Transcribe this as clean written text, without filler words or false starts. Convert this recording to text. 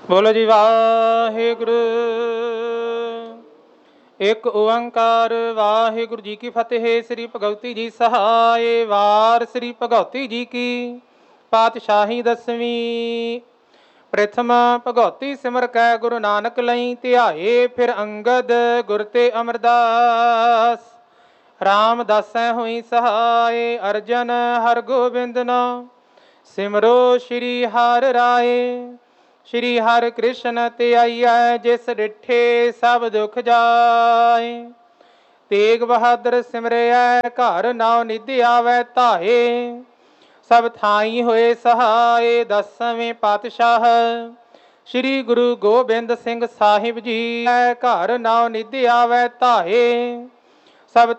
ਬੋਲੋ ਜੀ ਵਾਹਿਗੁਰੂ। ਇੱਕ ਓੰਕਾਰ ਵਾਹਿਗੁਰੂ ਜੀ ਕੀ ਫਤਿਹ। ਸ੍ਰੀ ਭਗਵਤੀ ਜੀ ਸਹਾਏ। ਵਾਰ ਸ੍ਰੀ ਭਗਵਤੀ ਜੀ ਕੀ ਪਾਤਸ਼ਾਹੀ ਦਸਵੀਂ। ਪ੍ਰਥਮ ਭਗਵਤੀ ਸਿਮਰ ਕੈ ਗੁਰੂ ਨਾਨਕ ਲਈ ਧਿਆਏ। ਫਿਰ ਅੰਗਦ ਗੁਰ ਤੇ ਅਮਰਦਾਸ। ਰਾਮਦਾਸੈ ਹੋਈ ਸਹਾਏ। ਅਰਜਨ ਹਰ ਗੋਬਿੰਦ ਨਾਮ ਸਿਮਰੋ ਸ਼੍ਰੀ ਹਰਿ ਰਾਏ। ਸ਼੍ਰੀ ਹਰਿ ਕ੍ਰਿਸ਼ਨ ਤੇ ਆਈਐ ਜਿਸ ਡਿਠੇ ਸਭ ਦੁਖ ਜਾਏ। ਤੇਗ ਬਹਾਦਰ ਸਿਮਰਿਐ ਘਰ ਨਾਉ ਨਿਧ ਆਵੈ ਧਾਏ। ਸਭ ਥਾਈ ਹੋਏ ਸਹਾਏ। ਦਸਵੇਂ ਪਾਤਸ਼ਾਹ ਸ਼੍ਰੀ ਗੁਰੂ ਗੋਬਿੰਦ ਸਿੰਘ ਸਾਹਿਬ ਜੀ ਘਰ ਨਾਉ ਨਿਧ ਆਵੈ ਧਾਏ। ਸਭ